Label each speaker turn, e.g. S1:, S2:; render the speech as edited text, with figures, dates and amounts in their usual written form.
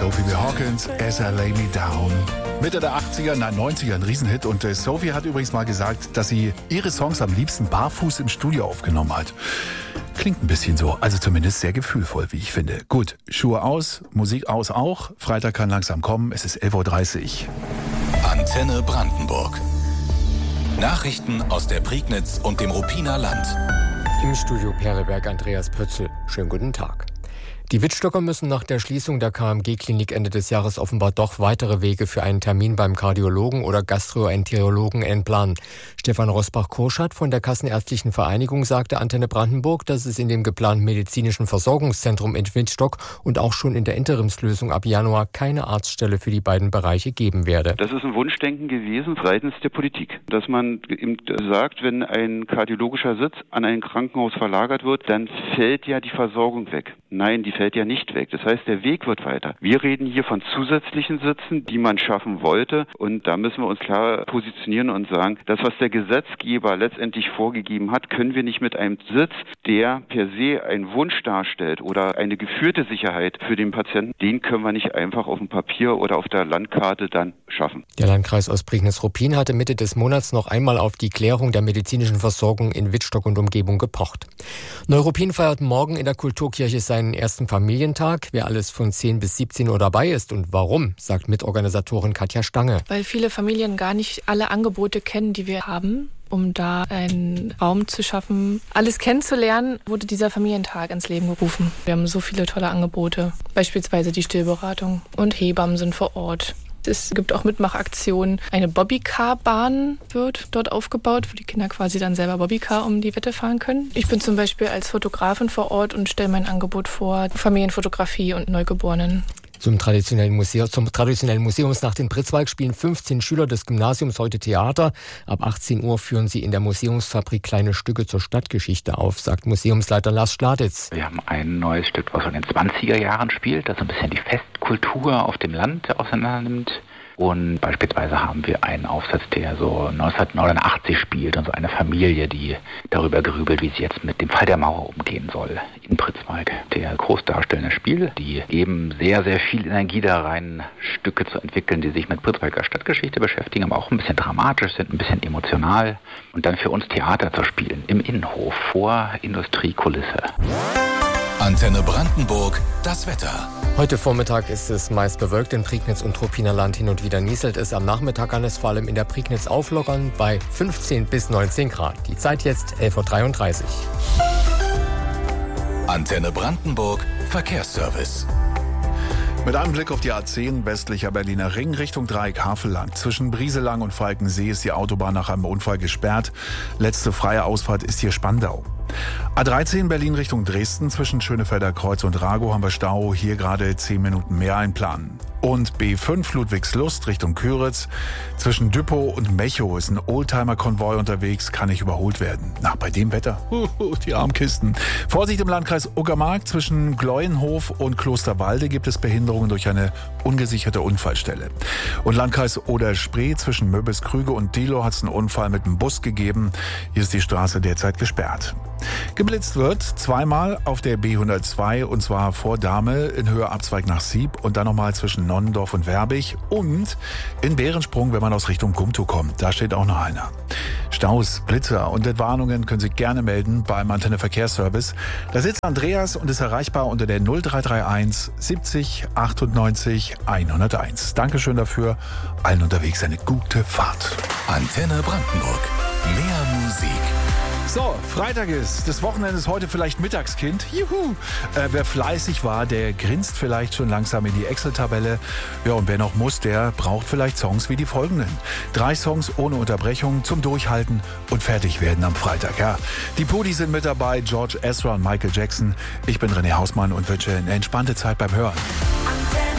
S1: Sophie B. Hawkins, As I Lay Me Down. Mitte der 80er, nein 90er, ein Riesenhit. Und Sophie hat übrigens mal gesagt, dass sie ihre Songs am liebsten barfuß im Studio aufgenommen hat. Klingt ein bisschen so, also zumindest sehr gefühlvoll, wie ich finde. Gut, Schuhe aus, Musik aus auch. Freitag kann langsam kommen, es ist 11.30 Uhr.
S2: Antenne Brandenburg. Nachrichten aus der Prignitz und dem Ruppiner Land.
S3: Im Studio Perleberg Andreas Pötzl. Schönen guten Tag. Die Wittstocker müssen nach der Schließung der KMG-Klinik Ende des Jahres offenbar doch weitere Wege für einen Termin beim Kardiologen oder Gastroenterologen einplanen. Stefan Rosbach-Korschat von der Kassenärztlichen Vereinigung sagte Antenne Brandenburg, dass es in dem geplanten medizinischen Versorgungszentrum in Wittstock und auch schon in der Interimslösung ab Januar keine Arztstelle für die beiden Bereiche geben werde.
S4: Das ist ein Wunschdenken gewesen seitens der Politik, dass man eben sagt, wenn ein kardiologischer Sitz an ein Krankenhaus verlagert wird, dann fällt ja die Versorgung weg. Nein, die fällt ja nicht weg. Das heißt, der Weg wird weiter. Wir reden hier von zusätzlichen Sitzen, die man schaffen wollte. Und da müssen wir uns klar positionieren und sagen, das, was der Gesetzgeber letztendlich vorgegeben hat, können wir nicht mit einem Sitz, der per se einen Wunsch darstellt oder eine geführte Sicherheit für den Patienten, den können wir nicht einfach auf dem Papier oder auf der Landkarte dann schaffen.
S3: Der Landkreis Ostprignitz-Ruppin hatte Mitte des Monats noch einmal auf die Klärung der medizinischen Versorgung in Wittstock und Umgebung gepocht. Neuruppin feiert morgen in der Kulturkirche seinen ersten Familientag. Wer alles von 10 bis 17 Uhr dabei ist und warum, sagt Mitorganisatorin Katja Stange.
S5: Weil viele Familien gar nicht alle Angebote kennen, die wir haben. Um da einen Raum zu schaffen, alles kennenzulernen, wurde dieser Familientag ins Leben gerufen. Wir haben so viele tolle Angebote, beispielsweise die Stillberatung und Hebammen sind vor Ort. Es gibt auch Mitmachaktionen. Eine Bobbycar-Bahn wird dort aufgebaut, wo die Kinder quasi dann selber Bobbycar um die Wette fahren können. Ich bin zum Beispiel als Fotografin vor Ort und stelle mein Angebot vor, Familienfotografie und Neugeborenen.
S3: Zum traditionellen Museumsnacht in Pritzwalk spielen 15 Schüler des Gymnasiums heute Theater. Ab 18 Uhr führen sie in der Museumsfabrik kleine Stücke zur Stadtgeschichte auf, sagt Museumsleiter Lars Schladitz.
S6: Wir haben ein neues Stück, was in den 20er Jahren spielt, das so ein bisschen die Festkultur auf dem Land auseinandernimmt. Und beispielsweise haben wir einen Aufsatz, der so 1989 spielt und so eine Familie, die darüber grübelt, wie sie jetzt mit dem Fall der Mauer umgehen soll in Pritzwalk. Der groß darstellende Spiel, die geben sehr, sehr viel Energie da rein, Stücke zu entwickeln, die sich mit Pritzwalker Stadtgeschichte beschäftigen, aber auch ein bisschen dramatisch sind, ein bisschen emotional. Und dann für uns Theater zu spielen, im Innenhof, vor Industriekulisse.
S2: Antenne Brandenburg, das Wetter.
S3: Heute Vormittag ist es meist bewölkt in Prignitz und Ruppiner Land. Hin und wieder nieselt es. Am Nachmittag kann es vor allem in der Prignitz auflockern bei 15 bis 19 Grad. Die Zeit jetzt 11.33 Uhr.
S2: Antenne Brandenburg, Verkehrsservice.
S1: Mit einem Blick auf die A10 westlicher Berliner Ring Richtung Dreieck-Havelland. Zwischen Brieselang und Falkensee ist die Autobahn nach einem Unfall gesperrt. Letzte freie Ausfahrt ist hier Spandau. A13 Berlin Richtung Dresden, zwischen Schönefelder Kreuz und Ragow haben wir Stau, hier gerade 10 Minuten mehr einplanen. Und B5 Ludwigslust Richtung Küritz, zwischen Düppow und Mechow ist ein Oldtimer-Konvoi unterwegs, kann nicht überholt werden. Na, bei dem Wetter, die Armkisten. Vorsicht im Landkreis Uckermark, zwischen Gleuenhof und Klosterwalde gibt es Behinderungen durch eine ungesicherte Unfallstelle. Und Landkreis Oder-Spree, zwischen Möbelskrüge und Diehlo hat es einen Unfall mit einem Bus gegeben. Hier ist die Straße derzeit gesperrt. Geblitzt wird zweimal auf der B102 und zwar vor Dahme in Höhe Abzweig nach Sieb und dann nochmal zwischen Nonnendorf und Werbig und in Bärensprung, wenn man aus Richtung Gumtow kommt. Da steht auch noch einer. Staus, Blitzer und Entwarnungen können Sie gerne melden beim Antenne Verkehrsservice. Da sitzt Andreas und ist erreichbar unter der 0331 70 98 101. Dankeschön dafür. Allen unterwegs eine gute Fahrt.
S2: Antenne Brandenburg. Mehr Musik.
S1: So, Freitag ist, das Wochenende ist heute vielleicht Mittagskind. Juhu! Wer fleißig war, der grinst vielleicht schon langsam in die Excel-Tabelle. Ja, und wer noch muss, der braucht vielleicht Songs wie die folgenden. 3 Songs ohne Unterbrechung zum Durchhalten und fertig werden am Freitag. Ja, die Pudi sind mit dabei, George Ezra und Michael Jackson. Ich bin René Hausmann und wünsche eine entspannte Zeit beim Hören.